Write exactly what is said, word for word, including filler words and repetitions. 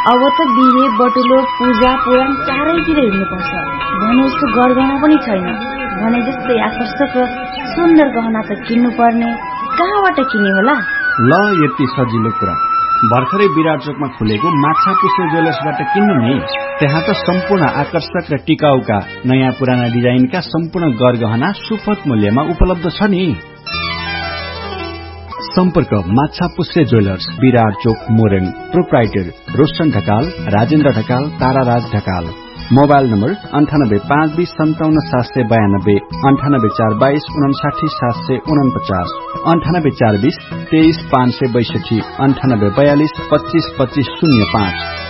अब त बिहे बटुलो पूजा पुराण चारैतिर हिँड्नुपर्छ भने जस्तो गरगहना पनि छैन। भने जस्तै आकर्षक र सुन्दर गहना त किन्नु पर्ने, कहाँबाट किने होला? ल यति सजिलो कुरा, भर्खरै विराट चोकमा खुलेको माछा पुष्पे ज्वेलर्सबाट किन्नु नि। त्यहाँ त सम्पूर्ण आकर्षक र टिकाउका नयाँ पुराना डिजाइनका सम्पूर्ण गरगहना सुपथ मूल्यमा उपलब्ध छ नि। सम्पर्क माछा पुष्पे ज्वेलर्स, विराट चोक, Morang. Proprietor Roshan Dhakal, Rajendra Dhakal, ताराराज Dhakal. Mobile number अन्ठानब्बे पाँच बीस सन्ताउन्न सात सय बयानब्बे, अन्ठानब्बे चार बाइस उनासाठी सात सय उनपचास, अन्ठानब्बे चार बीस तेइस पाँच सय बैसठी, अन्ठानब्बे बयालिस पच्चीस पच्चीस शून्य पाँच।